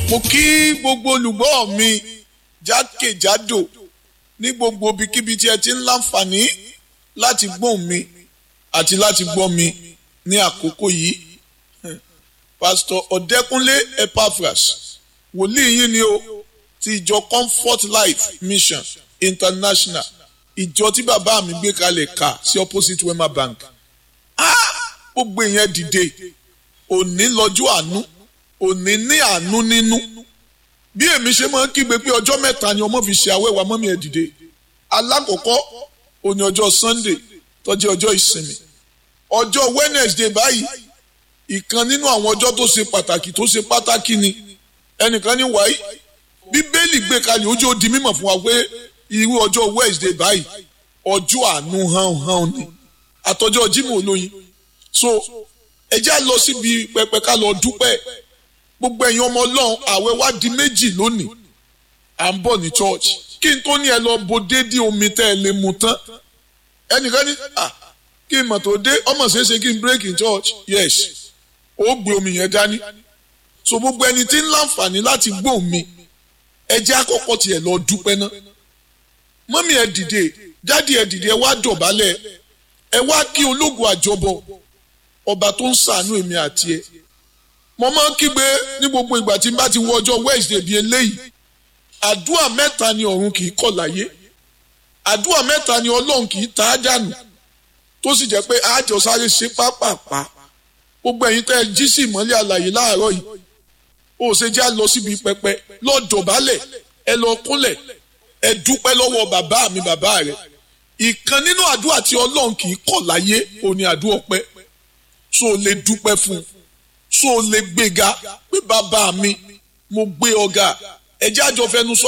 mo kí gbogbo olùgbọ́ mi jákèjádò ní gbogbo ibikíbi tí ẹ ti ń láǹfààní láti gbóhùn mi àti láti gbọ́ mi ní àkókò yìí. Pastor Ọ̀dẹ́kúnlé Epaphras wòlíì yín ni o ti ìjọ Comfort Life Mission International, ìjọ tí bàbá mi gbé kalẹ̀ ká sí opposite Wema Bank. Gbogbo ìyẹn dìde, òní lọ́jọ́ àánú, òní ní àánú nínú. Bí èmi ṣe máa ń kígbe pé ọjọ́ mẹ́ta ni ọmọ fi ṣe àwẹ̀wà mọ́mí ẹ̀ dìde. Alákọ̀ọ́kọ́ òní ọjọ́ Sunday tó jẹ́ ọjọ́ ìsinmi. Ọjọ́ Wednesday báyìí ìkan nínú àwọn ọjọ́ tó ṣe pàtàkì ni. Ẹnìkan ní wáyé Bíbélì gbé kalẹ̀ ojú ó di mímọ̀ fún wa pé irú ọjọ́ Wednesday báyìí ọjọ́ àánú hàn ni àtọjọ́ Jímọ̀ olóyin. So ẹ já lọ síbi pẹpẹ ká lọ dúpẹ́. Gbogbo ẹ̀yin ọmọ Ọlọ́run àwẹ̀ wá di méjì lónìí. À ń bọ̀ ní church. Kí n tó ní ẹ lọ bo déédéé omi tẹ́ ẹ lè mu tán. Ẹnìkan ní kí n mọ̀ tó dé ọmọ ṣeéṣe kí n break in church. Yes, ó gbé omi yẹn dání. So gbogbo ẹni tí ń láǹfààní láti gbóhùn mi ẹ jẹ́ àkọ́kọ́ tiẹ̀ lọ dúpẹ́ ná. Mọ́mí ẹ dìde, dádì ẹ dìde, ẹ wá dọ̀bálẹ̀, ẹ wá kí ológun àjọbọ ọba tó ń ṣàánú èmi àti ẹ. Mo máa ń kígbe ní gbogbo ìgbà tí n bá ti wọ ọjọ́ Wednesday bíi eléyìí. Àdúrà mẹ́ta ni ọ̀run kì í kọ̀ láyé. Àdúrà mẹ́ta ni Ọlọ́run kì í ta á dànù. Tó sì jẹ́ pé àjọ sáré ṣe pápápá. Gbogbo ẹ̀yin tẹ́ ẹ jí sí ìmọ́lẹ̀ àlàyé láàárọ̀ yìí. Ó ṣe já lọ síbi pẹpẹ, lọ dọ̀bálẹ̀, ẹ lọ kúnlẹ̀, ẹ dúpẹ́ lọ́wọ́ bàbá mi bàbá rẹ̀. Ìkan nínú àdúrà tí Ọlọ́run kì í kọ̀ láyé òní àdúrà ọpẹ́. So lè dúpẹ́ fún un. So lè gbéga pé bàbá mi mo gbé ọ̀gá. Ẹ jẹ́ àjọ fẹnu sọ